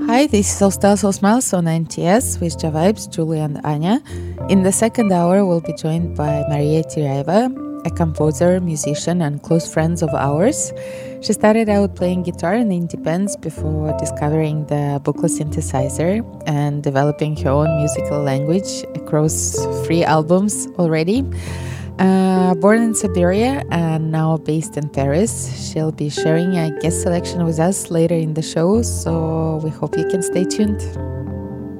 Hi, this is Ostas Smiles on NTS with Javibes, Julie and Anya. In the second hour, we'll be joined by Maria Tireva, a composer, musician, and close friend of ours. She started out playing guitar in indie bands before discovering the Buchla synthesizer and developing her own musical language across 3 albums already. Born in Siberia and now based in Paris, she'll be sharing a guest selection with us later in the show, so we hope you can stay tuned.